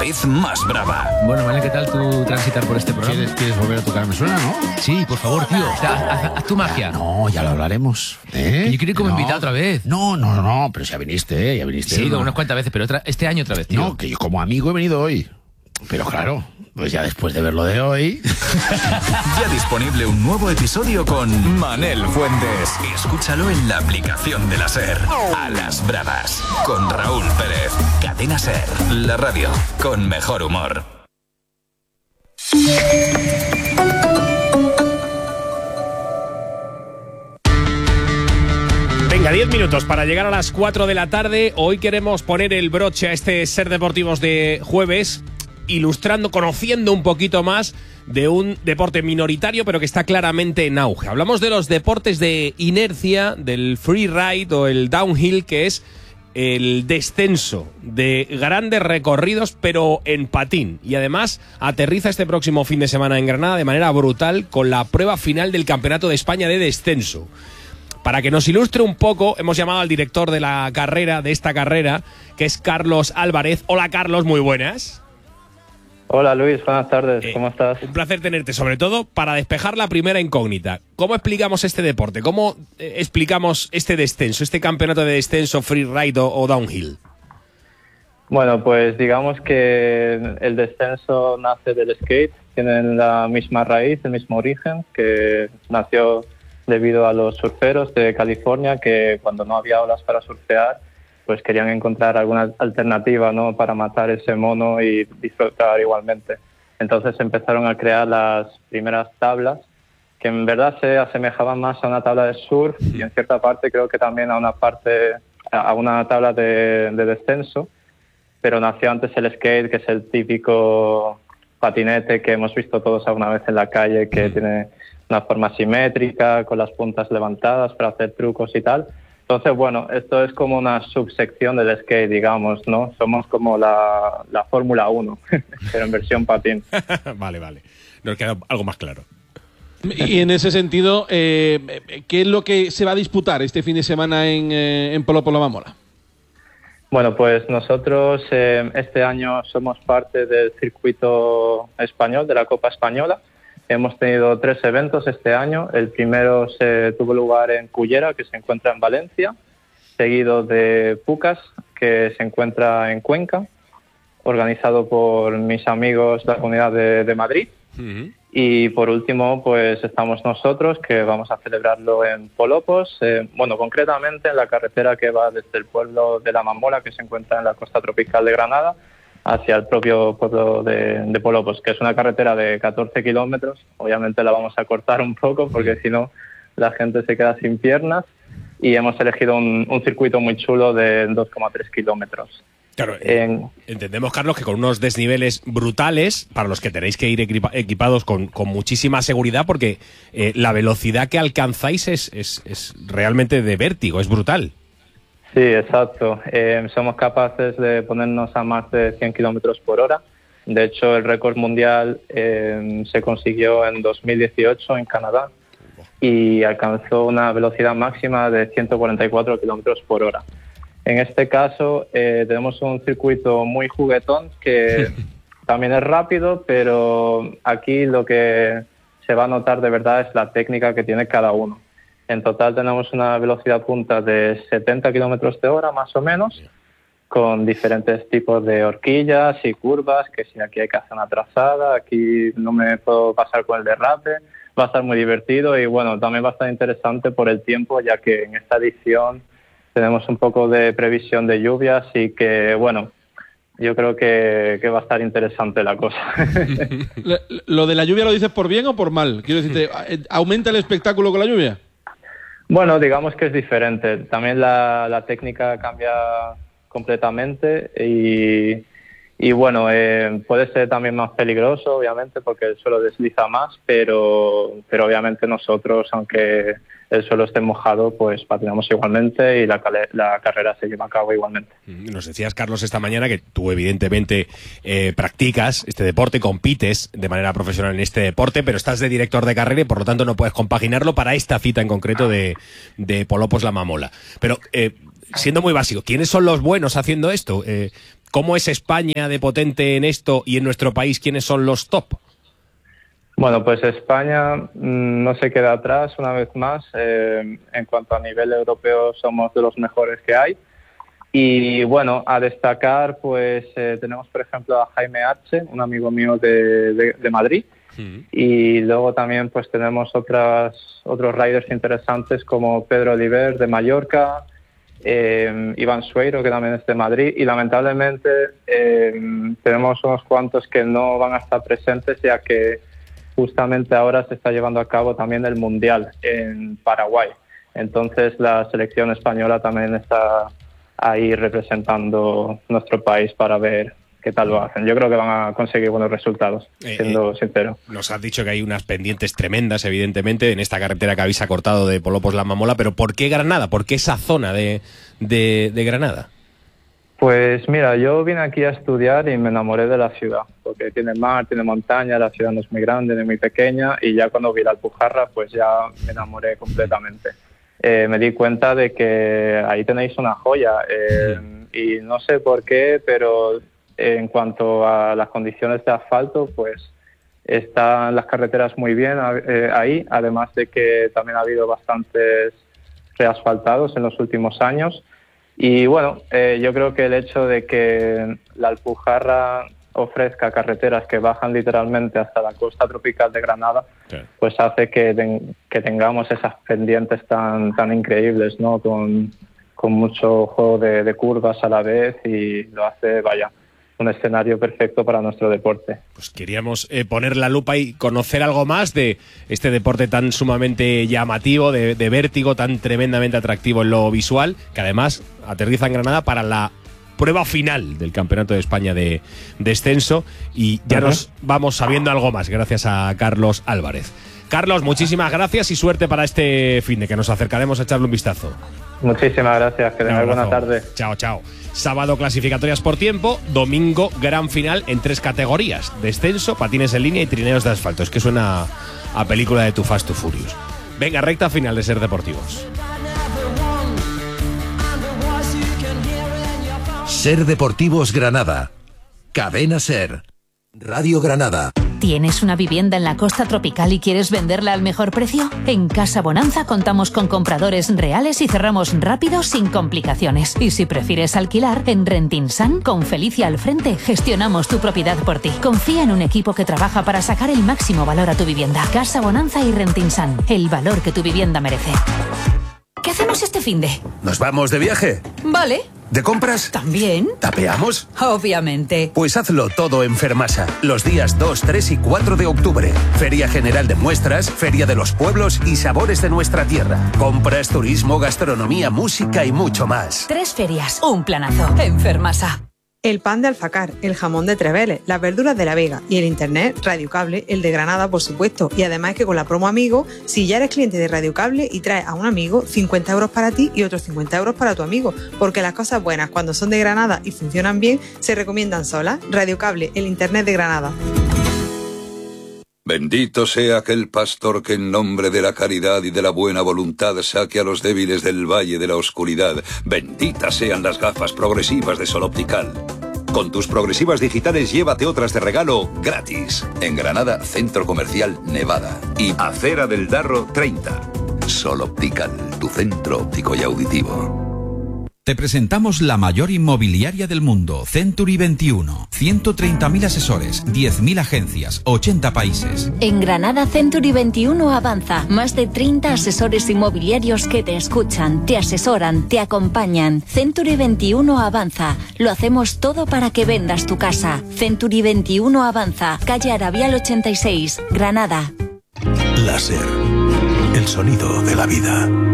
vez más brava. Bueno, vale, ¿qué tal tú transitar por este programa? ¿Quieres volver a tocar? ¿Me suena, no? Sí, por favor, tío. Haz tu magia. No, ya lo hablaremos. Que yo quiero ir como invitado otra vez. No, pero ya viniste. Sí, unas cuantas veces, pero este año otra vez, tío. No, que yo como amigo he venido hoy. Pero claro, pues ya después de ver lo de hoy... Ya disponible un nuevo episodio con Manel Fuentes. Escúchalo en la aplicación de la SER. A las bravas, con Raúl Pérez. Cadena SER, la radio con mejor humor. Venga, 10 minutos para llegar a las 4 de la tarde. Hoy queremos poner el broche a este Ser Deportivos de jueves, ilustrando, conociendo un poquito más de un deporte minoritario, pero que está claramente en auge. Hablamos de los deportes de inercia, del freeride o el downhill, que es el descenso de grandes recorridos, pero en patín. Y además aterriza este próximo fin de semana en Granada de manera brutal con la prueba final del Campeonato de España de descenso. Para que nos ilustre un poco, hemos llamado al director de la carrera, de esta carrera, que es Carlos Álvarez. Hola, Carlos, muy buenas. Hola Luis, buenas tardes, ¿cómo estás? Un placer tenerte, sobre todo para despejar la primera incógnita. ¿Cómo explicamos este deporte? ¿Cómo explicamos este descenso, este campeonato de descenso, freeride o downhill? Bueno, pues digamos que el descenso nace del skate, tienen la misma raíz, el mismo origen, que nació debido a los surferos de California que cuando no había olas para surfear, pues querían encontrar alguna alternativa, ¿no?, para matar ese mono y disfrutar igualmente. Entonces empezaron a crear las primeras tablas, que en verdad se asemejaban más a una tabla de surf y en cierta parte creo que también a una tabla de descenso, pero nació antes el skate, que es el típico patinete que hemos visto todos alguna vez en la calle, que tiene una forma simétrica, con las puntas levantadas para hacer trucos y tal. Entonces, bueno, esto es como una subsección del skate, digamos, ¿no? Somos como la Fórmula 1, pero en versión patín. Vale. Nos queda algo más claro. Y en ese sentido, ¿qué es lo que se va a disputar este fin de semana en Polopos La Mamola? Bueno, pues nosotros este año somos parte del circuito español, de la Copa Española. Hemos tenido 3 eventos este año. El primero se tuvo lugar en Cullera, que se encuentra en Valencia, seguido de Pucas, que se encuentra en Cuenca, organizado por mis amigos de la Comunidad de Madrid. Uh-huh. Y por último, pues estamos nosotros, que vamos a celebrarlo en Polopos, concretamente en la carretera que va desde el pueblo de La Mamola, que se encuentra en la costa tropical de Granada, hacia el propio pueblo de Polopos, que es una carretera de 14 kilómetros. Obviamente la vamos a cortar un poco porque si no la gente se queda sin piernas, y hemos elegido un circuito muy chulo de 2,3 kilómetros. Claro, entendemos, Carlos, que con unos desniveles brutales, para los que tenéis que ir equipados con muchísima seguridad, porque la velocidad que alcanzáis es realmente de vértigo, es brutal. Sí, exacto. Somos capaces de ponernos a más de 100 kilómetros por hora. De hecho, el récord mundial se consiguió en 2018 en Canadá y alcanzó una velocidad máxima de 144 kilómetros por hora. En este caso, tenemos un circuito muy juguetón que también es rápido, pero aquí lo que se va a notar de verdad es la técnica que tiene cada uno. En total tenemos una velocidad punta de 70 kilómetros de hora, más o menos, con diferentes tipos de horquillas y curvas, que si aquí hay que hacer una trazada, aquí no me puedo pasar con el derrape. Va a estar muy divertido y, bueno, también va a estar interesante por el tiempo, ya que en esta edición tenemos un poco de previsión de lluvia, así que, bueno, yo creo que va a estar interesante la cosa. ¿Lo de la lluvia lo dices por bien o por mal? Quiero decirte, ¿aumenta el espectáculo con la lluvia? Bueno, digamos que es diferente. También la técnica cambia completamente y bueno, puede ser también más peligroso, obviamente, porque el suelo desliza más, pero obviamente nosotros, aunque el suelo esté mojado, pues patinamos igualmente y la carrera se lleva a cabo igualmente. Nos decías, Carlos, esta mañana que tú evidentemente practicas este deporte, compites de manera profesional en este deporte, pero estás de director de carrera y por lo tanto no puedes compaginarlo para esta cita en concreto de Polopos La Mamola. Pero siendo muy básico, ¿quiénes son los buenos haciendo esto? ¿Cómo es España de potente en esto y en nuestro país quiénes son los top? Bueno, pues España no se queda atrás una vez más. En cuanto a nivel europeo somos de los mejores que hay. Y bueno, a destacar pues tenemos por ejemplo a Jaime Arce, un amigo mío de Madrid. Y luego también pues tenemos otros riders interesantes como Pedro Oliver de Mallorca, Iván Sueiro, que también es de Madrid, y lamentablemente tenemos unos cuantos que no van a estar presentes, ya que justamente ahora se está llevando a cabo también el Mundial en Paraguay. Entonces la selección española también está ahí representando nuestro país para ver qué tal lo hacen. Yo creo que van a conseguir buenos resultados, siendo sincero. Nos has dicho que hay unas pendientes tremendas, evidentemente, en esta carretera que habéis acortado de Polopos La Mamola, pero ¿por qué Granada? ¿Por qué esa zona de Granada? Pues mira, yo vine aquí a estudiar y me enamoré de la ciudad, porque tiene mar, tiene montaña, la ciudad no es muy grande, no es muy pequeña, y ya cuando vi la Alpujarra, pues ya me enamoré completamente. Me di cuenta de que ahí tenéis una joya, y no sé por qué, pero en cuanto a las condiciones de asfalto, pues están las carreteras muy bien ahí, además de que también ha habido bastantes reasfaltados en los últimos años. Y bueno, yo creo que el hecho de que la Alpujarra ofrezca carreteras que bajan literalmente hasta la costa tropical de Granada, sí, pues hace que tengamos esas pendientes tan increíbles, ¿no? Con mucho juego de curvas a la vez, y lo hace, vaya, un escenario perfecto para nuestro deporte. Pues queríamos poner la lupa y conocer algo más de este deporte tan sumamente llamativo, de vértigo, tan tremendamente atractivo en lo visual, que además aterriza en Granada para la prueba final del Campeonato de España de descenso, y ya nos vamos sabiendo algo más gracias a Carlos Álvarez. Carlos, muchísimas gracias y suerte para este fin de que nos acercaremos a echarle un vistazo. Muchísimas gracias, que tengáis buena tarde. Chao, chao. Sábado clasificatorias por tiempo, domingo gran final en 3 categorías: descenso, patines en línea y trineos de asfalto. Es que suena a película de Too Fast, Too Furious. Venga, recta final de Ser Deportivos. Ser Deportivos Granada. Cadena Ser. Radio Granada. ¿Tienes una vivienda en la costa tropical y quieres venderla al mejor precio? En Casa Bonanza contamos con compradores reales y cerramos rápido, sin complicaciones. Y si prefieres alquilar, en Rentinsan, con Felicia al frente, gestionamos tu propiedad por ti. Confía en un equipo que trabaja para sacar el máximo valor a tu vivienda. Casa Bonanza y Rentinsan, el valor que tu vivienda merece. ¿Qué hacemos este finde? ¿Nos vamos de viaje? Vale. ¿De compras? ¿También? ¿Tapeamos? Obviamente. Pues hazlo todo en Fermasa, los días 2, 3 y 4 de octubre. Feria General de Muestras, Feria de los Pueblos y Sabores de nuestra tierra. Compras, turismo, gastronomía, música y mucho más. 3 ferias, un planazo en Fermasa. El pan de Alfacar, el jamón de Treveles, las verduras de La Vega y el internet Radio Cable, el de Granada, por supuesto. Y además que con la promo Amigo, si ya eres cliente de Radio Cable y traes a un amigo, 50 euros para ti y otros 50 euros para tu amigo. Porque las cosas buenas, cuando son de Granada y funcionan bien, se recomiendan solas. Radio Cable, el internet de Granada. Bendito sea aquel pastor que en nombre de la caridad y de la buena voluntad saque a los débiles del valle de la oscuridad. Benditas sean las gafas progresivas de Sol Optical. Con tus progresivas digitales llévate otras de regalo gratis. En Granada, Centro Comercial Nevada. Y Acera del Darro 30. Sol Optical, tu centro óptico y auditivo. Te presentamos la mayor inmobiliaria del mundo, Century 21. 130.000 asesores, 10.000 agencias, 80 países. En Granada, Century 21 avanza. Más de 30 asesores inmobiliarios que te escuchan, te asesoran, te acompañan. Century 21 avanza. Lo hacemos todo para que vendas tu casa. Century 21 avanza. Calle Arabial 86, Granada. Láser. El sonido de la vida.